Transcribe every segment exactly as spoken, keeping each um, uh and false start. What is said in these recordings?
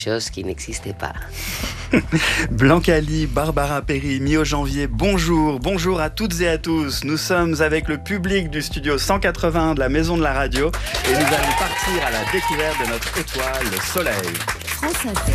Chose qui n'existait pas. Blanca-Lee, Barbara Perry, Mio Janvier, bonjour, bonjour à toutes et à tous. Nous sommes avec le public du studio cent quatre-vingts de la Maison de la Radio et nous allons partir à la découverte de notre étoile, le Soleil. France Inter.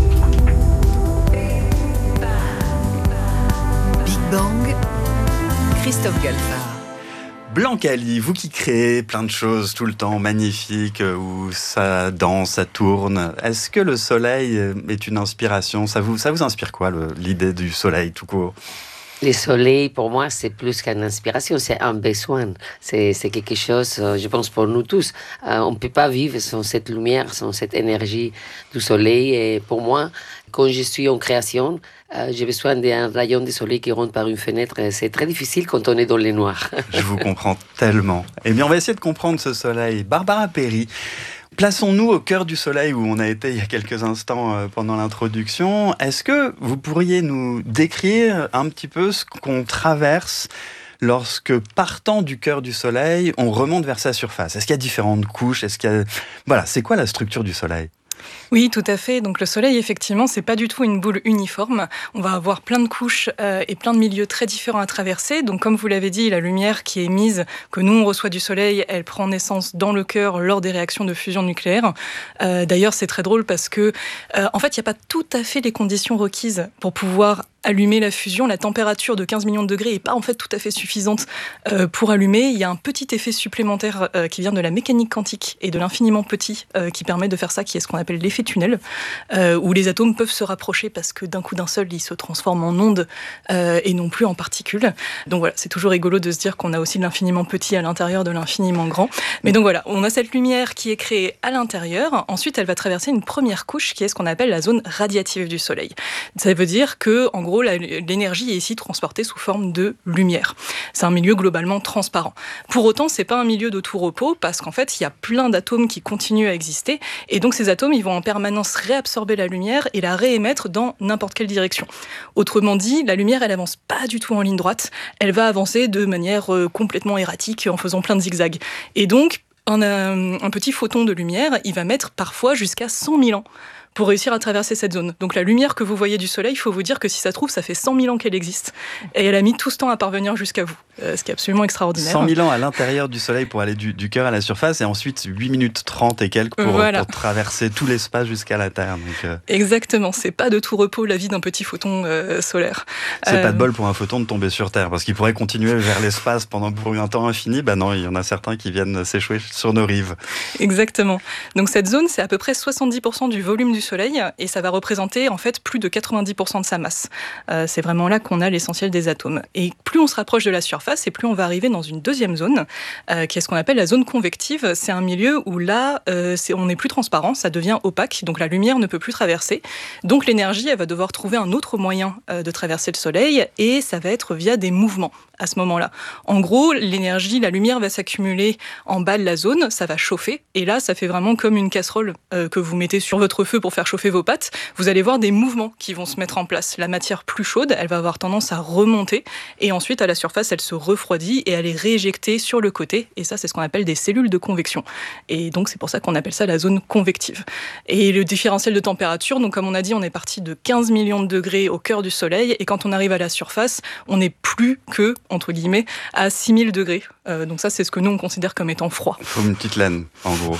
Big Bang, Christophe Galfard. Blanca-Lee, vous qui créez plein de choses tout le temps magnifiques, où ça danse, ça tourne, est-ce que le soleil est une inspiration ? Ça vous, ça vous inspire quoi, le, l'idée du soleil tout court ? Le soleil, pour moi, c'est plus qu'une inspiration, c'est un besoin. C'est, c'est quelque chose, je pense, pour nous tous. Euh, on ne peut pas vivre sans cette lumière, sans cette énergie du soleil. Et pour moi, quand je suis en création, euh, j'ai besoin d'un rayon de soleil qui rentre par une fenêtre. C'est très difficile quand on est dans le noir. Je vous comprends tellement. Eh bien, on va essayer de comprendre ce soleil. Barbara Perry, plaçons-nous au cœur du soleil où on a été il y a quelques instants pendant l'introduction. Est-ce que vous pourriez nous décrire un petit peu ce qu'on traverse lorsque, partant du cœur du soleil, on remonte vers sa surface ? Est-ce qu'il y a différentes couches ? Est-ce qu'il y a... Voilà, c'est quoi la structure du soleil ? Oui, tout à fait. Donc le soleil, effectivement, c'est pas du tout une boule uniforme. On va avoir plein de couches euh, et plein de milieux très différents à traverser. Donc comme vous l'avez dit, la lumière qui est émise, que nous on reçoit du soleil, elle prend naissance dans le cœur lors des réactions de fusion nucléaire. Euh, d'ailleurs, c'est très drôle parce que, euh, en fait, il n'y a pas tout à fait les conditions requises pour pouvoir allumer la fusion. La température de quinze millions de degrés n'est pas en fait tout à fait suffisante euh, pour allumer. Il y a un petit effet supplémentaire euh, qui vient de la mécanique quantique et de l'infiniment petit euh, qui permet de faire ça, qui est ce qu'on appelle l'effet tunnel, euh, où les atomes peuvent se rapprocher parce que d'un coup d'un seul, ils se transforment en ondes euh, et non plus en particules. Donc voilà, c'est toujours rigolo de se dire qu'on a aussi l'infiniment petit à l'intérieur de l'infiniment grand. Mais donc voilà, on a cette lumière qui est créée à l'intérieur. Ensuite, elle va traverser une première couche qui est ce qu'on appelle la zone radiative du soleil. Ça veut dire que, en gros, La, l'énergie est ici transportée sous forme de lumière. C'est un milieu globalement transparent. Pour autant, c'est pas un milieu de tout repos parce qu'en fait, il y a plein d'atomes qui continuent à exister et donc ces atomes, ils vont en permanence réabsorber la lumière et la réémettre dans n'importe quelle direction. Autrement dit, la lumière, elle avance pas du tout en ligne droite. Elle va avancer de manière euh, complètement erratique en faisant plein de zigzags. Et donc, un, un petit photon de lumière, il va mettre parfois jusqu'à cent mille ans pour réussir à traverser cette zone. Donc la lumière que vous voyez du soleil, il faut vous dire que si ça se trouve, ça fait cent mille ans qu'elle existe. Et elle a mis tout ce temps à parvenir jusqu'à vous, euh, ce qui est absolument extraordinaire. cent mille ans à l'intérieur du soleil pour aller du, du cœur à la surface, et ensuite huit minutes trente et quelques pour, voilà. pour traverser tout l'espace jusqu'à la Terre. Donc, euh... Exactement, c'est pas de tout repos la vie d'un petit photon euh, solaire. C'est euh... pas de bol pour un photon de tomber sur Terre, parce qu'il pourrait continuer vers l'espace pendant pour un temps infini. Ben non, il y en a certains qui viennent s'échouer sur nos rives. Exactement. Donc cette zone, c'est à peu près soixante-dix pour cent du volume du soleil, et ça va représenter en fait plus de quatre-vingt-dix pour cent de sa masse. Euh, c'est vraiment là qu'on a l'essentiel des atomes. Et plus on se rapproche de la surface, et plus on va arriver dans une deuxième zone, euh, qui est ce qu'on appelle la zone convective. C'est un milieu où là, euh, c'est, on n'est plus transparent, ça devient opaque, donc la lumière ne peut plus traverser. Donc l'énergie, elle va devoir trouver un autre moyen euh, de traverser le soleil, et ça va être via des mouvements à ce moment-là. En gros, l'énergie, la lumière va s'accumuler en bas de la zone, ça va chauffer, et là, ça fait vraiment comme une casserole euh, que vous mettez sur votre feu pour faire chauffer vos pâtes. Vous allez voir des mouvements qui vont se mettre en place. La matière plus chaude, elle va avoir tendance à remonter, et ensuite, à la surface, elle se refroidit, et elle est rééjectée sur le côté, et ça, c'est ce qu'on appelle des cellules de convection. Et donc, c'est pour ça qu'on appelle ça la zone convective. Et le différentiel de température, donc comme on a dit, on est parti de quinze millions de degrés au cœur du soleil, et quand on arrive à la surface, on n'est plus que, entre guillemets, à six mille degrés. Euh, donc ça, c'est ce que nous, on considère comme étant froid. Il faut une petite laine, en gros.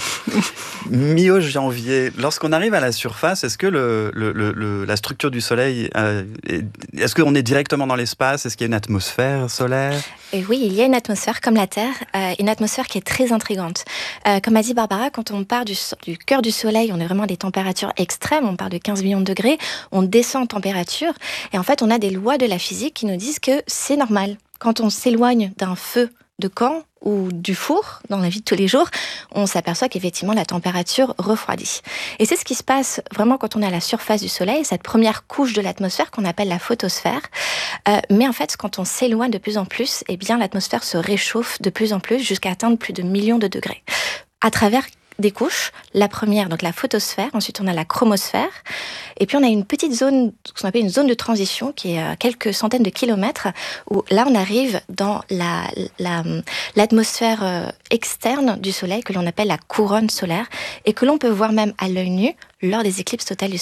Mi-janvier, lorsqu'on arrive à la surface, est-ce que le, le, le, la structure du soleil, euh, est-ce qu'on est directement dans l'espace ? Est-ce qu'il y a une atmosphère solaire ? Et oui, il y a une atmosphère comme la Terre, euh, une atmosphère qui est très intrigante. Euh, comme a dit Barbara, quand on part du, du cœur du soleil, on est vraiment à des températures extrêmes, on part de quinze millions de degrés, on descend en température, et en fait, on a des lois de la physique qui nous disent que c'est normal. Quand on s'éloigne d'un feu de camp ou du four, dans la vie de tous les jours, on s'aperçoit qu'effectivement la température refroidit. Et c'est ce qui se passe vraiment quand on est à la surface du soleil, cette première couche de l'atmosphère qu'on appelle la photosphère. Euh, mais en fait, quand on s'éloigne de plus en plus, eh bien l'atmosphère se réchauffe de plus en plus jusqu'à atteindre plus de millions de degrés. À travers des couches. La première, donc la photosphère. Ensuite, on a la chromosphère. Et puis, on a une petite zone, ce qu'on appelle une zone de transition, qui est à quelques centaines de kilomètres, où là, on arrive dans la, la, l'atmosphère externe du Soleil, que l'on appelle la couronne solaire, et que l'on peut voir même à l'œil nu lors des éclipses totales du